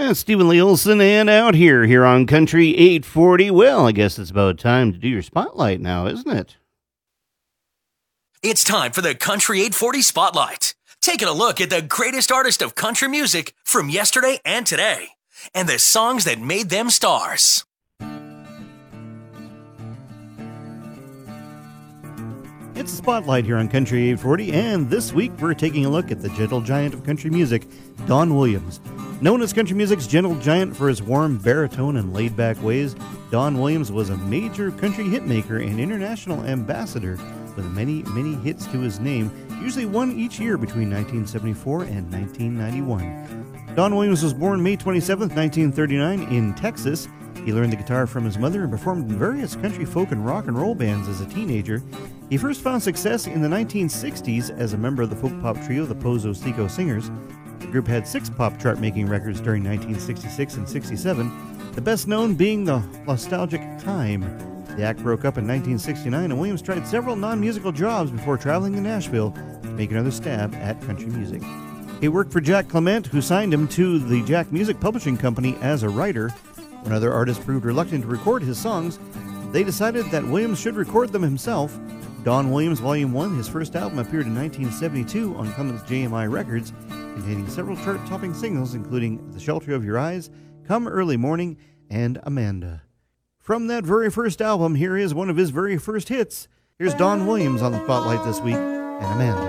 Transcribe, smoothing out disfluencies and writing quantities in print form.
Yeah, Stephen Lee Olson and Out here on Country 840. Well, I guess it's about time to do your spotlight now, isn't it? It's time for the Country 840 Spotlight. Taking a look at the greatest artist of country music from yesterday and today, and the songs that made them stars. It's a spotlight here on Country 840, and this week we're taking a look at the gentle giant of country music, Don Williams. Known as country music's gentle giant for his warm baritone and laid-back ways, Don Williams was a major country hitmaker and international ambassador with many, many hits to his name, usually one each year between 1974 and 1991. Don Williams was born May 27, 1939 in Texas. He learned the guitar from his mother and performed in various country, folk, and rock and roll bands as a teenager. He first found success in the 1960s as a member of the folk pop trio the Pozo Seco Singers. The group had 6 pop chart-making records during 1966 and 67, the best known being the nostalgic Time. The act broke up in 1969, and Williams tried several non-musical jobs before traveling to Nashville to make another stab at country music. He worked for Jack Clement, who signed him to the Jack Music Publishing Company as a writer. When other artists proved reluctant to record his songs, they decided that Williams should record them himself. Don Williams Volume 1, his first album, appeared in 1972 on Cummins JMI Records, containing several chart-topping singles including The Shelter of Your Eyes, Come Early Morning, and Amanda. From that very first album, here is one of his very first hits. Here's Don Williams on the spotlight this week, and Amanda.